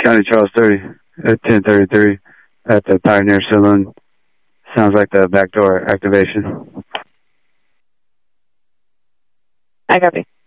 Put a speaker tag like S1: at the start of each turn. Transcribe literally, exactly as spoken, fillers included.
S1: County Charles thirty at ten thirty-three at the Pioneer Saloon. Sounds like the backdoor activation.
S2: I copy.